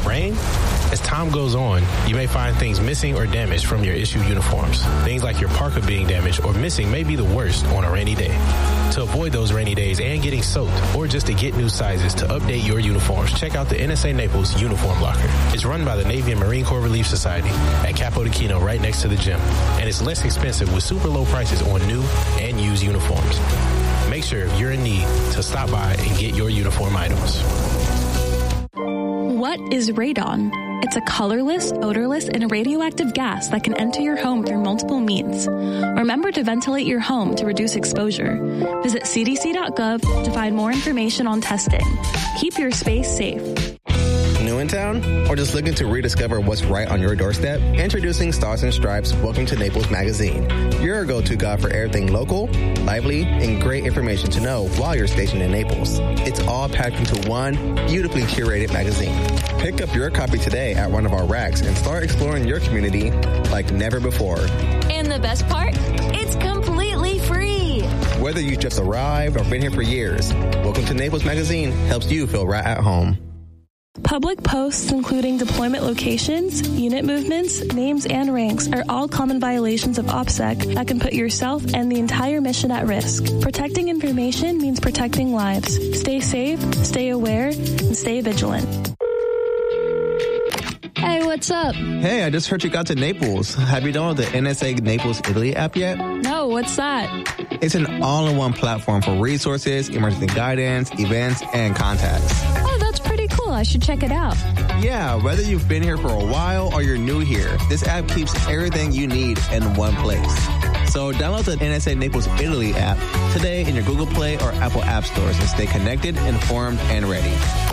Rain? As time goes on, you may find things missing or damaged from your issued uniforms. Things like your parka being damaged or missing may be the worst on a rainy day. To avoid those rainy days and getting soaked, or just to get new sizes to update your uniforms, check out the NSA Naples Uniform Locker. It's run by the Navy and Marine Corps Relief Society at Capo de Kino right next to the gym. And it's less expensive with super low prices on new and used uniforms. Make sure if you're in need to stop by and get your uniform items. What is radon? It's a colorless, odorless, and radioactive gas that can enter your home through multiple means. Remember to ventilate your home to reduce exposure. Visit cdc.gov to find more information on testing. Keep your space safe. New in town? Or just looking to rediscover what's right on your doorstep? Introducing Stars and Stripes Welcome to Naples magazine. Your go-to guide for everything local, lively, and great information to know while you're stationed in Naples. It's all packed into one beautifully curated magazine. Pick up your copy today at one of our racks and start exploring your community like never before. And the best part? It's completely free. Whether you just arrived or been here for years, Welcome to Naples magazine helps you feel right at home. Public posts including deployment locations, unit movements, names, and ranks are all common violations of OPSEC that can put yourself and the entire mission at risk. Protecting information means protecting lives. Stay safe, stay aware, and stay vigilant. Hey, what's up? Hey, I just heard you got to Naples. Have you downloaded the NSA Naples Italy app yet? No, what's that? It's an all-in-one platform for resources, emergency guidance, events, and contacts. Oh, that's pretty cool. I should check it out. Yeah, whether you've been here for a while or you're new here, this app keeps everything you need in one place. So download the NSA Naples Italy app today in your Google Play or Apple App Stores and stay connected, informed, and ready.